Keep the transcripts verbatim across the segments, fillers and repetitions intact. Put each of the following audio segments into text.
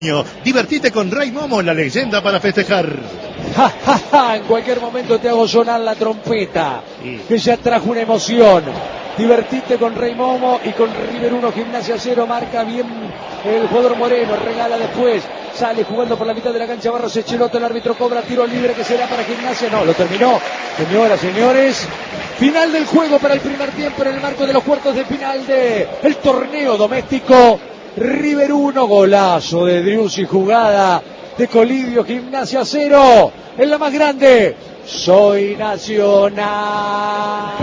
Divertite con Ray Momo, la leyenda para festejar. Ja, ja, ja. En cualquier momento te hago sonar la trompeta, sí, que ya trajo una emoción. Divertite con Ray Momo y con River uno, Gimnasia cero. Marca bien el jugador Moreno, regala después. Sale jugando por la mitad de la cancha Barros Echeloto. El árbitro cobra tiro libre que será para Gimnasia. No, lo terminó. Señoras, señores, final del juego para el primer tiempo en el marco de los cuartos de final de el torneo doméstico. River uno, golazo de Driussi, jugada de Colidio. Gimnasia cero, en la más grande. Soy Nacional.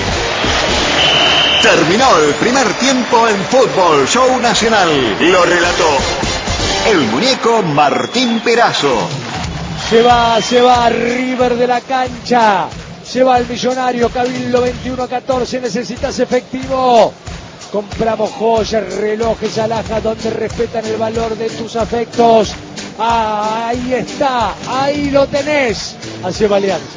Terminó el primer tiempo en Fútbol Show Nacional. Lo relató el muñeco Martín Perazo. Se va, se va River de la cancha. Se va el Millonario. Cabildo veintiuno a catorce. Necesitas efectivo. Compramos joyas, relojes, alhajas donde respetan el valor de tus afectos. Ah, ahí está, ahí lo tenés. Hace Alianza.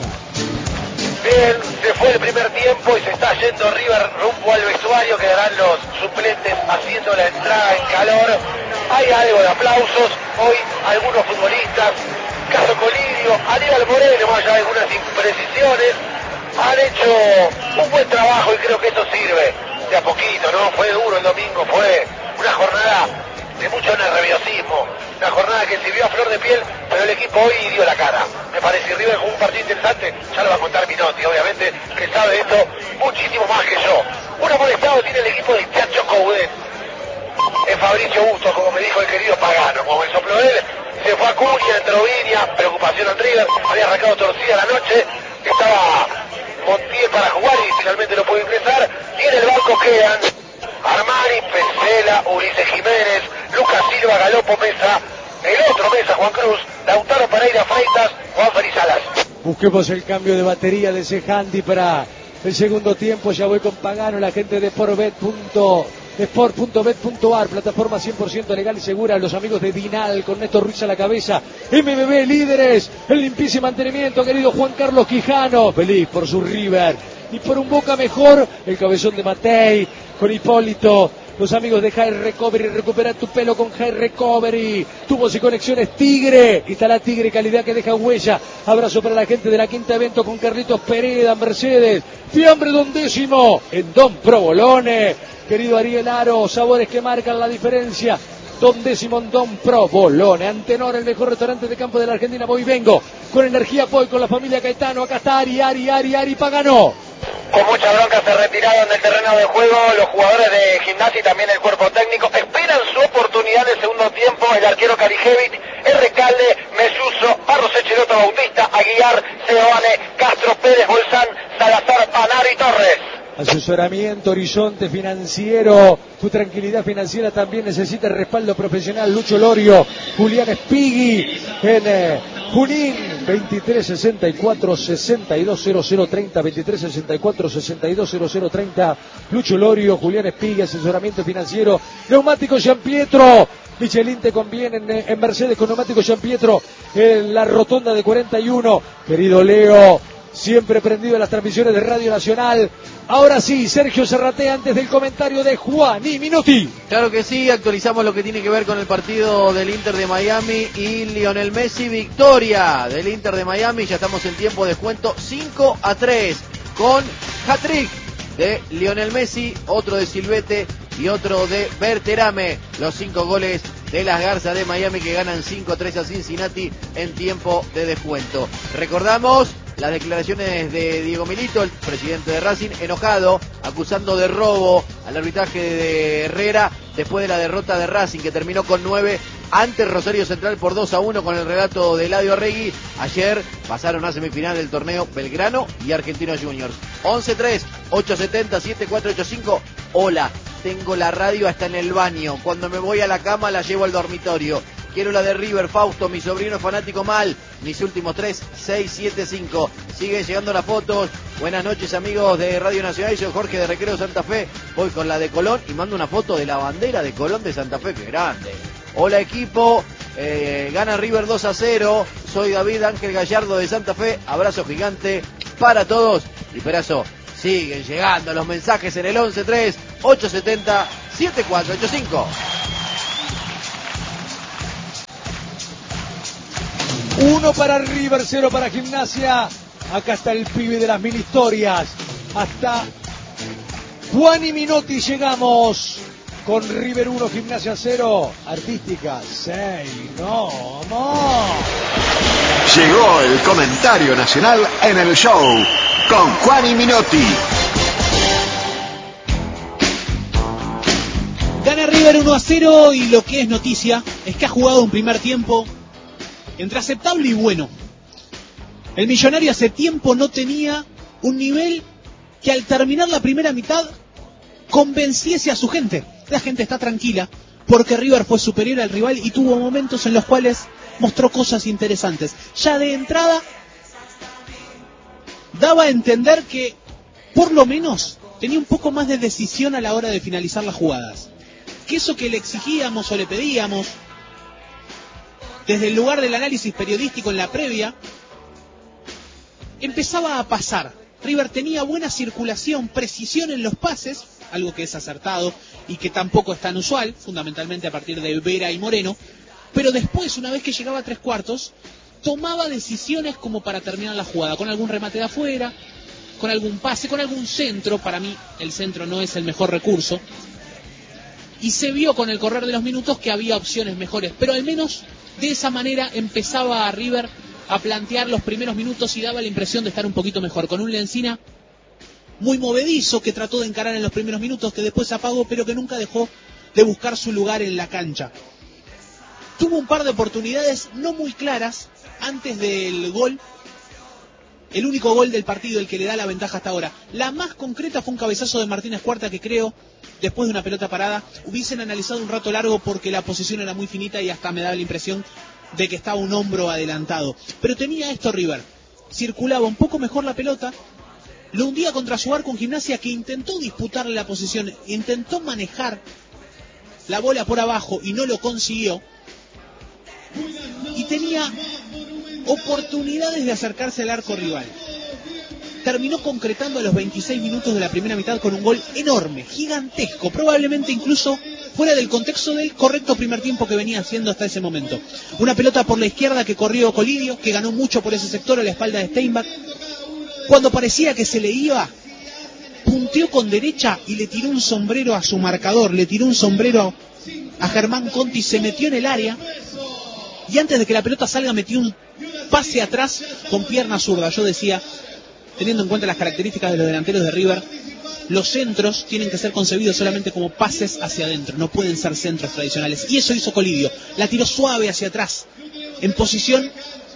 Bien, se fue el primer tiempo y se está yendo River rumbo al vestuario. Quedarán los suplentes haciendo la entrada en calor. Hay algo de aplausos. Hoy algunos futbolistas, caso Colidio, Aníbal Moreno, más allá de algunas imprecisiones, han hecho un buen trabajo y creo que eso sirve. De a poquito, ¿no? Fue duro el domingo, fue una jornada de mucho nerviosismo, una jornada que sirvió a flor de piel, pero el equipo hoy dio la cara. Me parece que River jugó un partido interesante, ya lo va a contar Minotti, obviamente, que sabe esto muchísimo más que yo. Un amonestado tiene el equipo de Chacho Coudet, en Fabricio Bustos, como me dijo el querido Pagano, como me sopló él, se fue a Cuña, entró Viña, preocupación en River, había arrancado torcida la noche, estaba Montiel para jugar y finalmente no pudo ingresar, y en el banco quedan Armani, Pesela, Ulises Jiménez, Lucas Silva, Galopo Mesa, el otro Mesa, Juan Cruz, Lautaro Pereira Freitas, Juan Félix Salas. Busquemos el cambio de batería de ese handy para el segundo tiempo. Ya voy con Pagano, la gente de Sportbet punto sport punto bet punto ar, plataforma cien por ciento legal y segura. Los amigos de Dinal con Néstor Ruiz a la cabeza. M B B líderes, el limpísimo mantenimiento, querido Juan Carlos Quijano, feliz por su River y por un Boca mejor. El cabezón de Matei con Hipólito. Los amigos de High Recovery, recupera tu pelo con High Recovery. Tubos y conexiones Tigre. Instala Tigre, calidad que deja huella. Abrazo para la gente de la Quinta Evento con Carlitos Pereda, Mercedes. Fiambre Don Décimo en Don Provolone. Querido Ariel Aro, sabores que marcan la diferencia. Don Décimo en Don Provolone. Antenor, el mejor restaurante de campo de la Argentina. Voy y vengo con energía Poi, con la familia Caetano. Acá está Ari, Ari, Ari, Ari Pagano. Con mucha bronca se retiraron del terreno de juego los jugadores de Gimnasia y también el cuerpo técnico. Esperan su oportunidad en el segundo tiempo. El arquero Carijevic, el Recalde, Melluso, Barros Echeloto, Bautista, Aguilar, Seoane, Castro, Pérez, Bolsán, Salazar, Panaro y Torres. Asesoramiento, horizonte financiero. Tu tranquilidad financiera también necesita el respaldo profesional. Lucho Lorio, Julián Espigui en eh, Junín, veintitrés sesenta y cuatro, sesenta y dos cero cero treinta, veintitrés sesenta y cuatro, sesenta y dos cero cero treinta. Lucho Lorio, Julián Espigui, asesoramiento financiero. Neumático Gian Pietro. Michelin te conviene en, en Mercedes con neumático Gian Pietro en la rotonda de cuarenta y uno. Querido Leo, siempre prendido a las transmisiones de Radio Nacional. Ahora sí, Sergio Serratea antes del comentario de Juan y Minotti. Claro que sí, actualizamos lo que tiene que ver con el partido del Inter de Miami y Lionel Messi. Victoria del Inter de Miami, ya estamos en tiempo de descuento cinco a tres con hat-trick de Lionel Messi, otro de Silvete y otro de Berterame. Los cinco goles de las Garzas de Miami que ganan cinco a tres a Cincinnati en tiempo de descuento. Recordamos las declaraciones de Diego Milito, el presidente de Racing, enojado, acusando de robo al arbitraje de Herrera después de la derrota de Racing, que terminó con nueve ante Rosario Central por dos a uno con el relato de Eladio Arregui. Ayer pasaron a semifinal del torneo Belgrano y Argentinos Juniors. once tres, ocho siete cero, siete cuatro ocho cinco. Hola, tengo la radio hasta en el baño. Cuando me voy a la cama la llevo al dormitorio. Quiero la de River, Fausto, mi sobrino fanático mal. Mis últimos tres, seis, siete, cinco. Siguen llegando las fotos. Buenas noches, amigos de Radio Nacional. Soy Jorge de Recreo Santa Fe. Voy con la de Colón y mando una foto de la bandera de Colón de Santa Fe. ¡Qué grande! Hola, equipo. Eh, gana River dos a cero. Soy David Ángel Gallardo de Santa Fe. Abrazo gigante para todos. Y Perazo, siguen llegando los mensajes en el once tres, ocho siete cero, siete cuatro ocho cinco. uno para River, cero para Gimnasia. Acá está el pibe de las mil historias. Hasta Juan y Minotti llegamos con River uno, Gimnasia cero. Artística seis. No, no. Llegó el comentario nacional en el show con Juan y Minotti. Gana River uno a cero y lo que es noticia es que ha jugado un primer tiempo entre aceptable y bueno. El Millonario hace tiempo no tenía un nivel que al terminar la primera mitad convenciese a su gente. La gente está tranquila porque River fue superior al rival y tuvo momentos en los cuales mostró cosas interesantes. Ya de entrada daba a entender que por lo menos tenía un poco más de decisión a la hora de finalizar las jugadas. Que eso que le exigíamos o le pedíamos desde el lugar del análisis periodístico en la previa empezaba a pasar. River tenía buena circulación, precisión en los pases, algo que es acertado y que tampoco es tan usual, fundamentalmente a partir de Vera y Moreno, pero después, una vez que llegaba a tres cuartos, tomaba decisiones como para terminar la jugada, con algún remate de afuera, con algún pase, con algún centro. Para mí el centro no es el mejor recurso, y se vio con el correr de los minutos que había opciones mejores, pero al menos de esa manera empezaba a River a plantear los primeros minutos y daba la impresión de estar un poquito mejor, con un Lencina muy movedizo que trató de encarar en los primeros minutos, que después se apagó, pero que nunca dejó de buscar su lugar en la cancha. Tuvo un par de oportunidades no muy claras antes del gol, el único gol del partido, el que le da la ventaja hasta ahora. La más concreta fue un cabezazo de Martínez Cuarta que creo, después de una pelota parada, hubiesen analizado un rato largo porque la posición era muy finita y hasta me daba la impresión de que estaba un hombro adelantado. Pero tenía esto River, circulaba un poco mejor la pelota, lo hundía contra su arco en Gimnasia, que intentó disputarle la posición, intentó manejar la bola por abajo y no lo consiguió, y tenía oportunidades de acercarse al arco rival. Terminó concretando a los veintiséis minutos de la primera mitad con un gol enorme, gigantesco, probablemente incluso fuera del contexto del correcto primer tiempo que venía haciendo hasta ese momento. Una pelota por la izquierda que corrió Colidio, que ganó mucho por ese sector a la espalda de Steinbach. Cuando parecía que se le iba, punteó con derecha y le tiró un sombrero a su marcador, le tiró un sombrero a Germán Conti, se metió en el área y antes de que la pelota salga metió un pase atrás con pierna zurda. Yo decía, teniendo en cuenta las características de los delanteros de River, los centros tienen que ser concebidos solamente como pases hacia adentro, no pueden ser centros tradicionales, y eso hizo Colidio. La tiró suave hacia atrás, en posición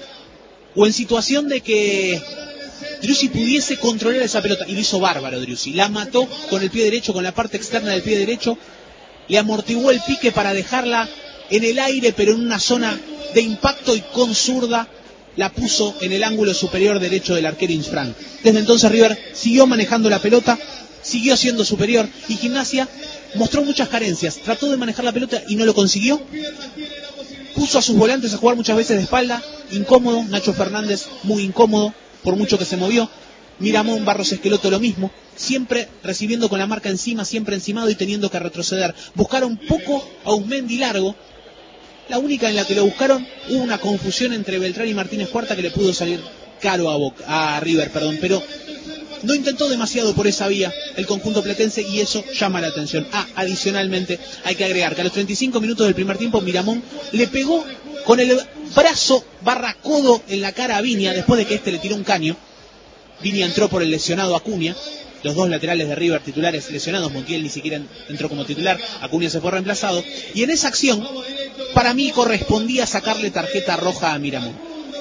o en situación de que Driussi pudiese controlar esa pelota, y lo hizo bárbaro Driussi. La mató con el pie derecho, con la parte externa del pie derecho, le amortiguó el pique para dejarla en el aire, pero en una zona de impacto, y con zurda la puso en el ángulo superior derecho del arquero Insfranc. Desde entonces River siguió manejando la pelota, siguió siendo superior, y Gimnasia mostró muchas carencias. Trató de manejar la pelota y no lo consiguió. Puso a sus volantes a jugar muchas veces de espalda, incómodo. Nacho Fernández muy incómodo, por mucho que se movió. Miramón, Barros Esqueloto lo mismo, siempre recibiendo con la marca encima, siempre encimado y teniendo que retroceder. Buscaron poco a Uzmendi largo. La única en la que lo buscaron, hubo una confusión entre Beltrán y Martínez Cuarta que le pudo salir caro a, Boca, a River, perdón, pero no intentó demasiado por esa vía el conjunto platense, y eso llama la atención. Ah, adicionalmente hay que agregar que a los treinta y cinco minutos del primer tiempo Miramón le pegó con el brazo barra codo en la cara a Viña después de que este le tiró un caño. Viña entró por el lesionado Acuña. Los dos laterales de River titulares lesionados, Montiel ni siquiera entró como titular, Acuña se fue reemplazado, y en esa acción para mí correspondía sacarle tarjeta roja a Miramón.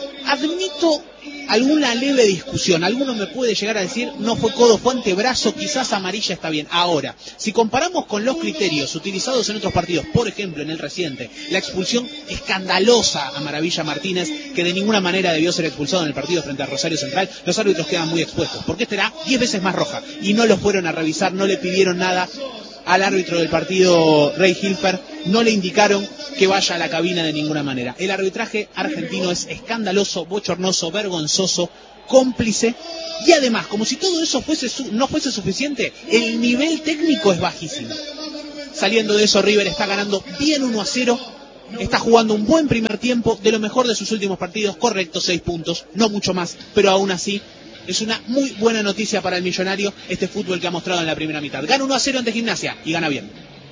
Admito alguna leve discusión, alguno me puede llegar a decir no fue codo, fue antebrazo, quizás amarilla está bien. Ahora, si comparamos con los criterios utilizados en otros partidos, por ejemplo en el reciente, la expulsión escandalosa a Maravilla Martínez, que de ninguna manera debió ser expulsado en el partido frente a Rosario Central, los árbitros quedan muy expuestos, porque este era diez veces más roja, y no lo fueron a revisar, no le pidieron nada al árbitro del partido, Rey Hilfer, no le indicaron que vaya a la cabina de ninguna manera. El arbitraje argentino es escandaloso, bochornoso, vergonzoso, cómplice, y además, como si todo eso fuese su, no fuese suficiente, el nivel técnico es bajísimo. Saliendo de eso, River está ganando bien uno a cero, está jugando un buen primer tiempo, de lo mejor de sus últimos partidos, correcto, seis puntos, no mucho más, pero aún así es una muy buena noticia para el Millonario este fútbol que ha mostrado en la primera mitad. Gana uno a cero ante Gimnasia y gana bien.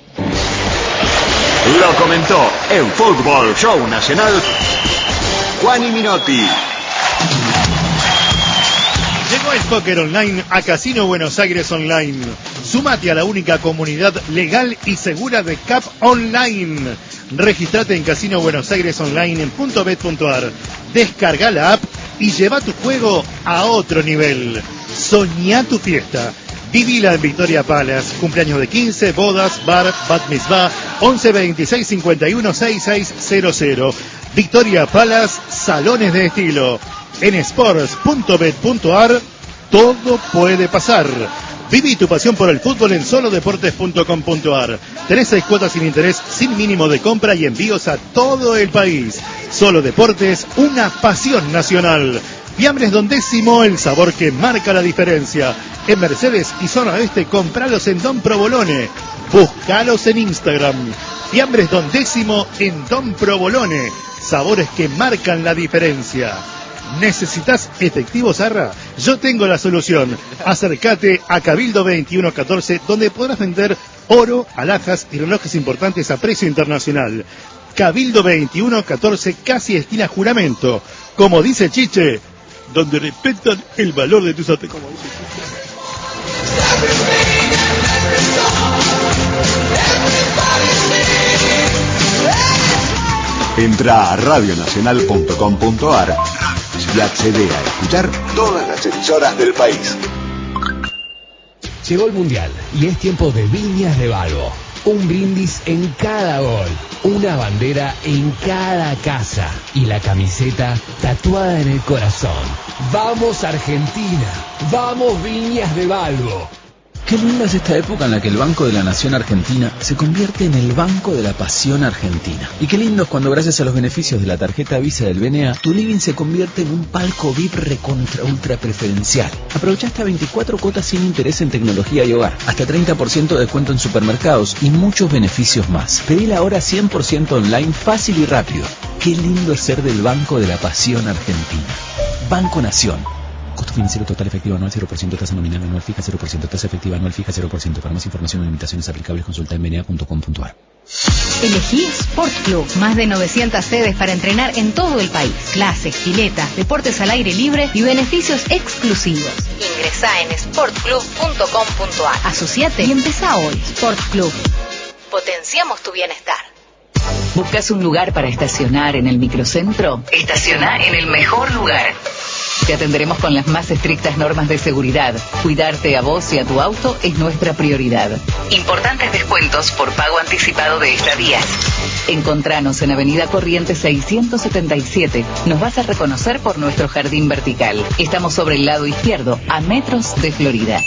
Lo comentó en Fútbol Show Nacional Juani Minotti. Llegó el póker online a Casino Buenos Aires Online. Sumate a la única comunidad legal y segura de C A P Online. Registrate en Casino Buenos Aires Online en punto bet punto ar. Descarga la app y lleva tu juego a otro nivel. Soñá tu fiesta. Vivila en Victoria Palace. Cumpleaños de quince, bodas, bar, bat mitzvah. once veintiséis cincuenta y uno sesenta y seis cero cero. Victoria Palace, salones de estilo. En sports punto bet punto ar todo puede pasar. Viví tu pasión por el fútbol en solo deportes punto com punto ar. Tenés seis cuotas sin interés, sin mínimo de compra y envíos a todo el país. Solo Deportes, una pasión nacional. Fiambres Don Décimo, el sabor que marca la diferencia. En Mercedes y Zona Oeste, compralos en Don Provolone. Buscalos en Instagram. Fiambres Don Décimo en Don Provolone. Sabores que marcan la diferencia. ¿Necesitas efectivo, Zarra? Yo tengo la solución. Acércate a Cabildo veintiuno catorce, donde podrás vender oro, alhajas y relojes importantes a precio internacional. Cabildo veintiuno catorce, casi esquina Juramento. Como dice Chiche, donde respetan el valor de tus atributos. Como dice Chiche. Entra a radio nacional punto com punto ar y accede a escuchar todas las emisoras del país. Llegó el Mundial y es tiempo de Viñas de Balbo. Un brindis en cada gol, una bandera en cada casa y la camiseta tatuada en el corazón. ¡Vamos Argentina! ¡Vamos Viñas de Balbo! Qué linda es esta época en la que el Banco de la Nación Argentina se convierte en el Banco de la Pasión Argentina. Y qué lindo es cuando gracias a los beneficios de la tarjeta Visa del B N A, tu living se convierte en un palco V I P recontra ultra preferencial. Aprovecha hasta veinticuatro cuotas sin interés en tecnología y hogar, hasta treinta por ciento de descuento en supermercados y muchos beneficios más. Pedila ahora cien por ciento online, fácil y rápido. Qué lindo es ser del Banco de la Pasión Argentina. Banco Nación. Costo financiero total efectivo anual cero por ciento, tasa nominal anual fija cero por ciento, tasa efectiva anual fija cero por ciento. Para más información o limitaciones aplicables consulta en b n a punto com punto ar. Elegí Sport Club, más de novecientas sedes para entrenar en todo el país. Clases, piletas, deportes al aire libre y beneficios exclusivos. Ingresá en sport club punto com punto ar. Asociate y empezá hoy. Sport Club. Potenciamos tu bienestar. ¿Buscas un lugar para estacionar en el microcentro? Estacioná en el mejor lugar. Te atenderemos con las más estrictas normas de seguridad. Cuidarte a vos y a tu auto es nuestra prioridad. Importantes descuentos por pago anticipado de estadías. Encontranos en Avenida Corrientes seiscientos setenta y siete. Nos vas a reconocer por nuestro jardín vertical. Estamos sobre el lado izquierdo, a metros de Florida.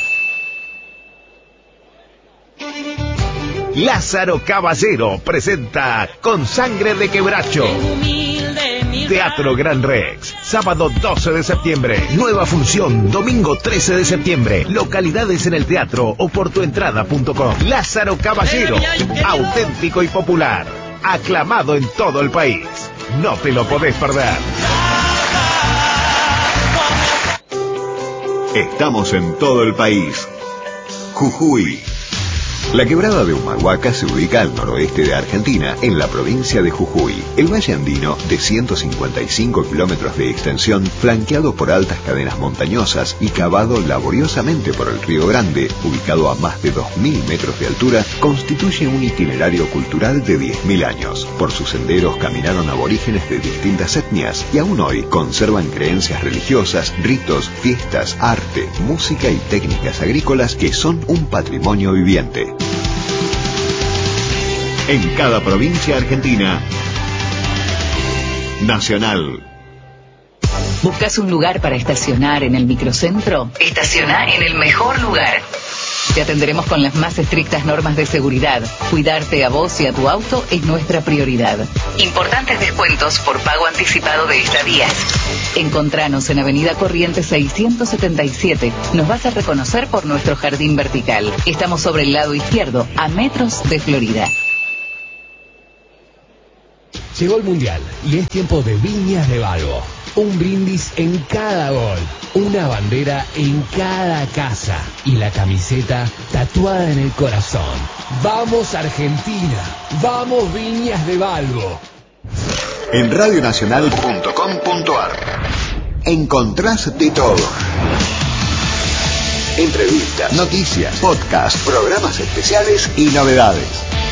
Lázaro Caballero presenta Con Sangre de Quebracho. Teatro Gran Rex, sábado doce de septiembre. Nueva función, domingo trece de septiembre. Localidades en el teatro o por tuentrada punto com. Lázaro Caballero, auténtico y popular. Aclamado en todo el país. No te lo podés perder. Estamos en todo el país. Jujuy. La quebrada de Humahuaca se ubica al noroeste de Argentina, en la provincia de Jujuy. El valle andino, de ciento cincuenta y cinco kilómetros de extensión, flanqueado por altas cadenas montañosas y cavado laboriosamente por el Río Grande, ubicado a más de dos mil metros de altura, constituye un itinerario cultural de diez mil años. Por sus senderos caminaron aborígenes de distintas etnias y aún hoy conservan creencias religiosas, ritos, fiestas, arte, música y técnicas agrícolas que son un patrimonio viviente. En cada provincia argentina, Nacional. ¿Buscas un lugar para estacionar en el microcentro? Estacioná en el mejor lugar. Te atenderemos con las más estrictas normas de seguridad. Cuidarte a vos y a tu auto es nuestra prioridad. Importantes descuentos por pago anticipado de estadías. Encontranos en Avenida Corrientes seiscientos setenta y siete. Nos vas a reconocer por nuestro jardín vertical. Estamos sobre el lado izquierdo, a metros de Florida. Llegó el Mundial y es tiempo de Viñas de Balbo. Un brindis en cada gol, una bandera en cada casa y la camiseta tatuada en el corazón. ¡Vamos Argentina! ¡Vamos Viñas de Balbo! En radio nacional punto com punto a r encontrás de todo. Entrevistas, noticias, podcasts, programas especiales y novedades.